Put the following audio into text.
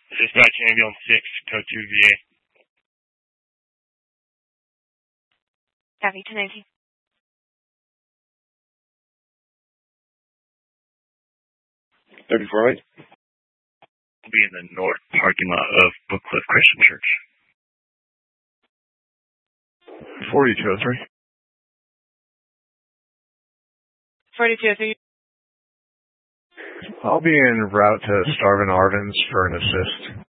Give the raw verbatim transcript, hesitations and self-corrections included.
Dispatch ambulance six, code two V A. Copy, two nineteen. thirty-four right. I'll be in the north parking lot of Book Cliff Christian Church. forty-two oh three. forty-two oh three. I'll be en route to Starvin Arvin's for an assist.